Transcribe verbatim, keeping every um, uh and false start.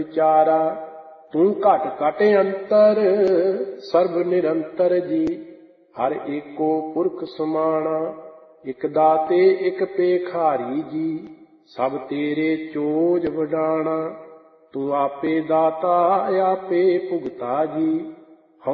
ਵਿਚਾਰਾ। ਤੂੰ ਘਟ ਘਟ ਅੰਤਰ ਸਰਬ ਨਿਰੰਤਰ ਜੀ। ਹਰ ਏਕੋ ਪੁਰਖ ਸਮਾਣਾ, ਇਕ ਦਾਤੇ ਇਕ ਭੇਖਾਰੀ ਜੀ। ਸਭ ਤੇਰੇ ਚੋਜ ਵਡਾਣਾ, ਤੂੰ ਆਪੇ ਦਾਤਾ ਆਪੇ ਭੁਗਤਾ ਜੀ।